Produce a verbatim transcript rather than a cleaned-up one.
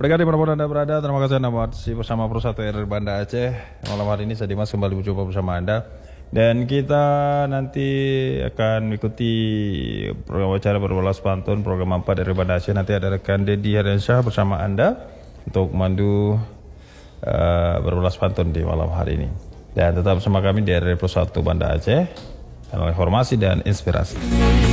Mereka dimanapun Anda berada, terima kasih Anda masih bersama Persatu R R Banda Aceh. Malam hari ini saya Dimas kembali berjumpa bersama Anda. Dan kita nanti akan mengikuti program acara berbalas pantun program empat dari Banda Aceh. Nanti ada rekan Dedi Haryansyah bersama Anda untuk memandu uh, berbalas pantun di malam hari ini. Dan tetap bersama kami di R R Persatu Banda Aceh, channel informasi dan inspirasi.